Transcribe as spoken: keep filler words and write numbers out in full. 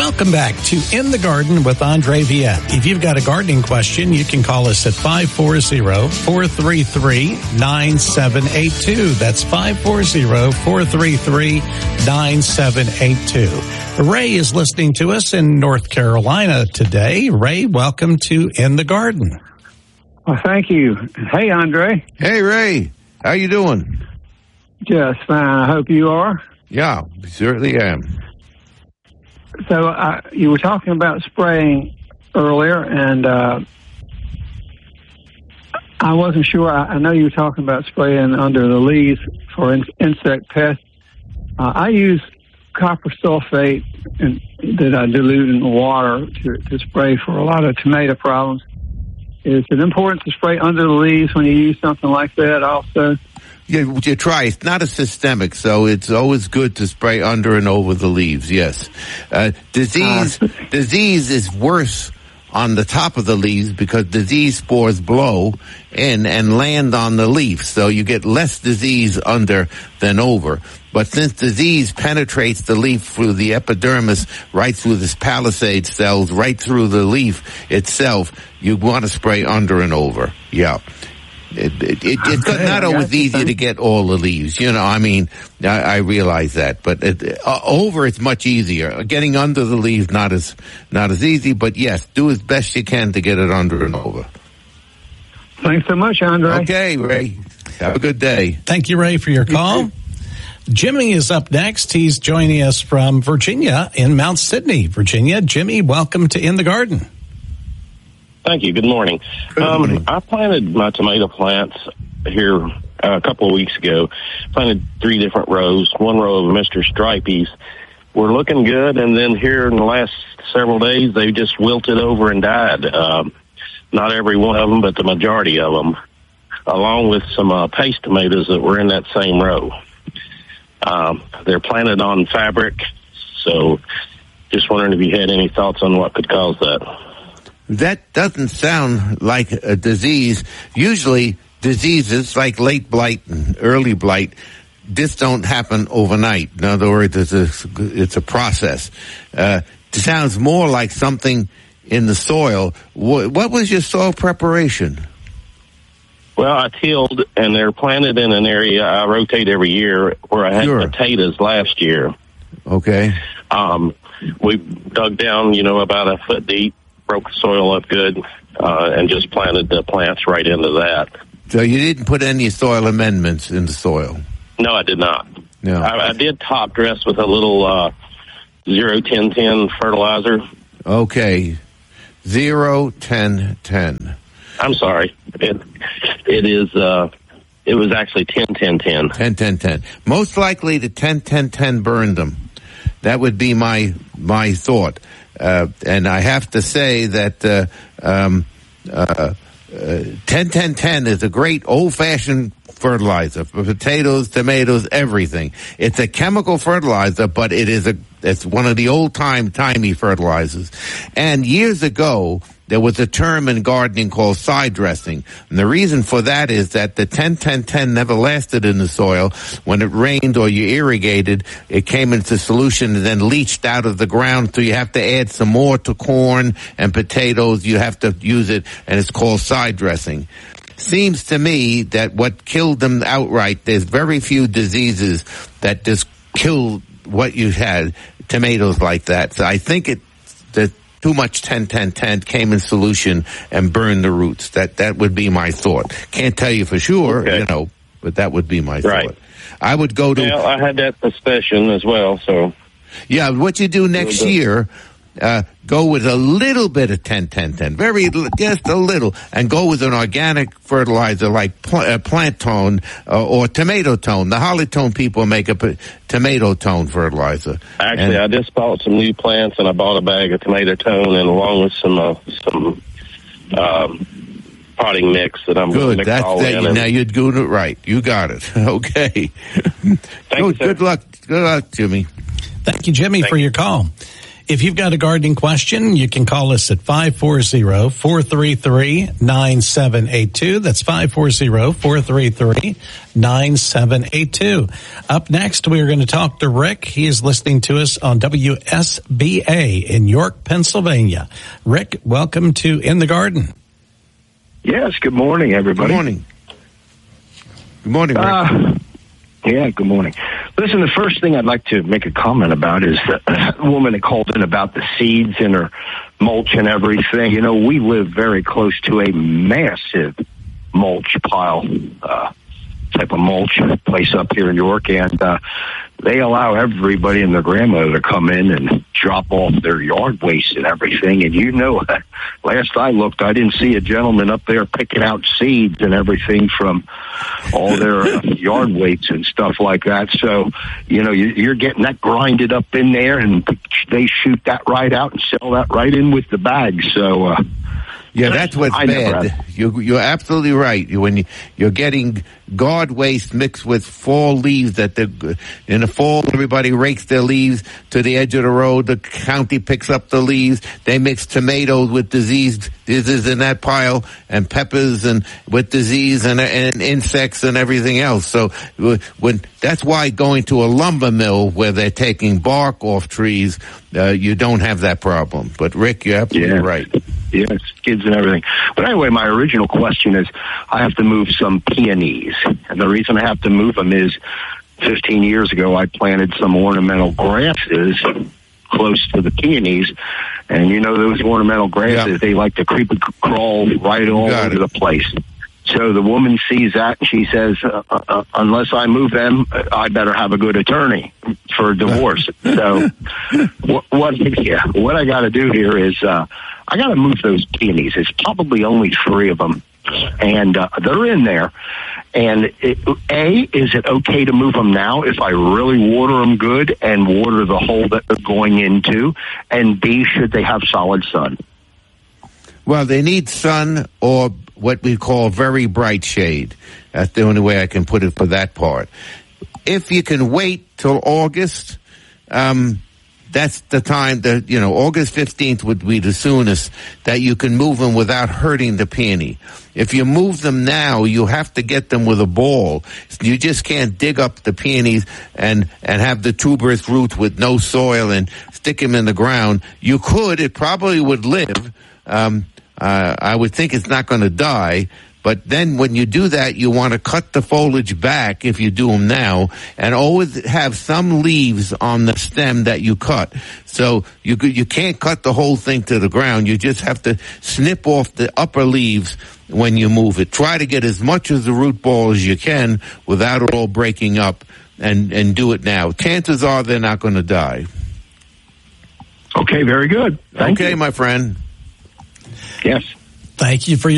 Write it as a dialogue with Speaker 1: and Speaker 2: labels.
Speaker 1: Welcome back to In the Garden with Andre Viette. If you've got a gardening question, you can call us at five four zero, four three three, nine seven eight two. That's five four zero, four three three, nine seven eight two. Ray is listening to us in North Carolina today. Ray, welcome to In the Garden.
Speaker 2: Well, thank you. Hey, Andre.
Speaker 3: Hey, Ray. How you doing?
Speaker 2: Just fine. I hope you are.
Speaker 3: Yeah, certainly am.
Speaker 2: So uh, you were talking about spraying earlier, and uh, I wasn't sure. I, I know you were talking about spraying under the leaves for in, insect pests. Uh, I use copper sulfate in, that I dilute in water to, to spray for a lot of tomato problems. Is it important to spray under the leaves when you use something like that also?
Speaker 3: Yeah, you try. It's not a systemic, so it's always good to spray under and over the leaves, yes. Uh, disease, uh, disease is worse on the top of the leaves because disease spores blow in and land on the leaf, so you get less disease under than over. But since disease penetrates the leaf through the epidermis, right through this palisade cells, right through the leaf itself, you want to spray under and over, yeah. It, it, it, it's okay, not always easy to get all the leaves, you know. I mean, I, I realize that, but it, uh, over it's much easier. Getting under the leaves not as not as easy, but yes, do as best you can to get it under and over.
Speaker 2: Thanks so much, Andre.
Speaker 3: Okay, Ray. Have a good day.
Speaker 1: Thank you, Ray, for your call. Jimmy is up next. He's joining us from Virginia in Mount Sidney, Virginia. Jimmy, welcome to In the Garden.
Speaker 4: Thank you. Good morning.
Speaker 3: Good morning.
Speaker 4: Um, I planted my tomato plants here uh, a couple of weeks ago. Planted three different rows. One row of Mister Stripeys were looking good, and then here in the last several days, they just wilted over and died. Um, not every one of them, but the majority of them, along with some uh, paste tomatoes that were in that same row. Um, they're planted on fabric, so just wondering if you had any thoughts on what could cause that.
Speaker 3: That doesn't sound like a disease. Usually diseases like late blight and early blight just don't happen overnight. In other words, it's a, it's a process. Uh, it sounds more like something in the soil. What, what was your soil preparation?
Speaker 4: Well, I tilled, and they're planted in an area I rotate every year where I had
Speaker 3: Sure.
Speaker 4: potatoes last year.
Speaker 3: Okay.
Speaker 4: Um, we dug down, you know, about a foot deep, broke the soil up good, uh, and just planted the plants right into that.
Speaker 3: So you didn't put any soil amendments in the soil?
Speaker 4: No, I did not.
Speaker 3: No.
Speaker 4: I, I did top dress with a little uh, zero ten ten fertilizer.
Speaker 3: Okay. Zero, ten, ten.
Speaker 4: I'm sorry. It, it is, uh, it was actually ten ten ten.
Speaker 3: ten, ten, ten. Most likely the ten, ten, ten burned them. That would be my, my thought. Uh, and I have to say that, uh, um, uh, uh, ten ten ten is a great old-fashioned fertilizer for potatoes, tomatoes, everything. It's a chemical fertilizer, but it is a, it's one of the old-time, timey fertilizers. And years ago, there was a term in gardening called side dressing. And the reason for that is that the ten ten ten never lasted in the soil. When it rained or you irrigated, it came into solution and then leached out of the ground. So you have to add some more to corn and potatoes. You have to use it, and it's called side dressing. Seems to me that what killed them outright, there's very few diseases that just kill what you had, tomatoes like that. So I think it, that too much ten ten ten came in solution and burned the roots. That that would be my thought. Can't tell you for sure, okay. you know, but that would be my
Speaker 4: right.
Speaker 3: thought. I would go to...
Speaker 4: Well, I had that suspicion as well, so...
Speaker 3: Yeah, what you do next year, uh, go with a little bit of ten ten ten, very, just a little, and go with an organic fertilizer like pl- uh, plant tone uh, or tomato tone. The Holly Tone people make a p- tomato tone fertilizer.
Speaker 4: Actually, and I just bought some new plants, and I bought a bag of tomato tone, and along with some uh, some um, potting mix that I'm going to mix
Speaker 3: That's
Speaker 4: all
Speaker 3: that.
Speaker 4: in.
Speaker 3: Now you're doing it right. You got it. Okay.
Speaker 4: Thank
Speaker 3: good,
Speaker 4: you,
Speaker 3: good luck. Good luck, Jimmy.
Speaker 1: Thank you, Jimmy,
Speaker 4: Thank
Speaker 1: for
Speaker 4: you.
Speaker 1: your call. If you've got a gardening question, you can call us at five four zero, four three three, nine seven eight two. That's five four zero, four three three, nine seven eight two. Up next, we are going to talk to Rick. He is listening to us on W S B A in York, Pennsylvania. Rick, welcome to In the Garden.
Speaker 5: Yes, good morning, everybody.
Speaker 3: Good morning. Good morning, Rick.
Speaker 5: Uh, yeah, good morning. Listen, the first thing I'd like to make a comment about is the woman that called in about the seeds and her mulch and everything. You know, we live very close to a massive mulch pile, uh, type of mulch place up here in York, and uh, they allow everybody and their grandmother to come in and drop off their yard waste and everything. And you know, last I looked, I didn't see a gentleman up there picking out seeds and everything from all their uh, yard weights and stuff like that. So, you know, you, you're getting that grinded up in there, and they shoot that right out and sell that right in with the bag. So, uh,
Speaker 3: yeah, that's what's
Speaker 5: I
Speaker 3: bad. You, you're absolutely right. You, when you, you're getting guard waste mixed with fall leaves, that the, in the fall everybody rakes their leaves to the edge of the road. The county picks up the leaves. They mix tomatoes with disease, disease in that pile, and peppers and with disease and, and insects and everything else. So when that's why going to a lumber mill where they're taking bark off trees, uh, you don't have that problem. But Rick, you're absolutely
Speaker 5: yeah.
Speaker 3: right.
Speaker 5: Yes, kids and everything. But anyway, my original question is, I have to move some peonies. And the reason I have to move them is fifteen years ago, I planted some ornamental grasses close to the peonies. And you know, those ornamental grasses, yeah. they like to creep and crawl right all over it. the place. So the woman sees that and she says, uh, uh, unless I move them, I better have a good attorney for a divorce. So what, what, yeah, what I got to do here is, uh, I got to move those peonies. It's probably only three of them, and uh, they're in there. And it, A, is it okay to move them now if I really water them good and water the hole that they're going into? And B, should they have solid sun?
Speaker 3: Well, they need sun or what we call very bright shade. That's the only way I can put it for that part. If you can wait till August, um, that's the time that, you know, August fifteenth would be the soonest that you can move them without hurting the peony. If you move them now, you have to get them with a ball. You just can't dig up the peonies and, and have the tuberous roots with no soil and stick them in the ground. You could, it probably would live. Um, uh, I would think it's not going to die. But then when you do that, you want to cut the foliage back if you do them now, and always have some leaves on the stem that you cut. So you you can't cut the whole thing to the ground. You just have to snip off the upper leaves when you move it. Try to get as much of the root ball as you can without it all breaking up, and, and do it now. Chances are they're not going to die.
Speaker 5: Okay, very good. Thank
Speaker 3: okay,
Speaker 5: you.
Speaker 3: my friend.
Speaker 5: Yes.
Speaker 1: Thank you for your